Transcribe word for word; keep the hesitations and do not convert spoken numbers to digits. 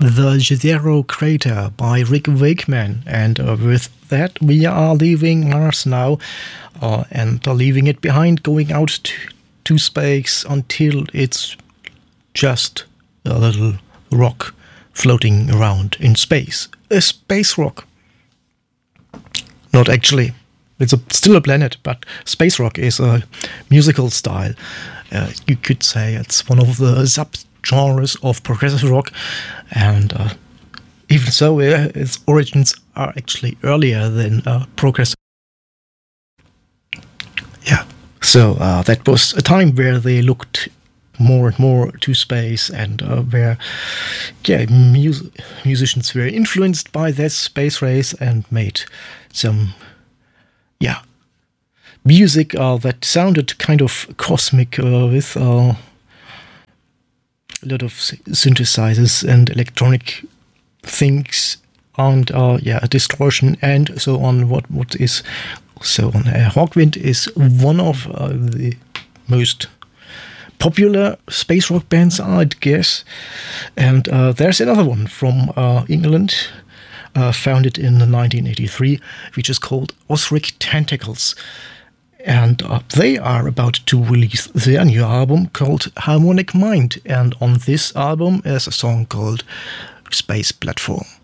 The Jezero Crater by Rick Wakeman. And uh, with that, we are leaving Mars now uh, and uh, leaving it behind, going out to, to space until it's just a little rock floating around in space. A space rock. Not actually. It's a, still a planet, but space rock is a musical style. Uh, you could say it's one of the subgenres of progressive rock, and uh, even so, uh, its origins are actually earlier than uh, progressive. Yeah, so uh, that was a time where they looked more and more to space, and uh, where yeah, mus- musicians were influenced by that space race and made some yeah music uh, that sounded kind of cosmic uh, with uh, a lot of synthesizers and electronic things and uh, yeah, distortion and so on. What what is so on? Uh, Hawkwind is one of uh, the most popular space rock bands, I'd guess. And uh, there's another one from uh, England, uh, founded in nineteen eighty-three, which is called Osric Tentacles. And uh, they are about to release their new album called Harmonic Mind. And on this album is a song called Space Platform.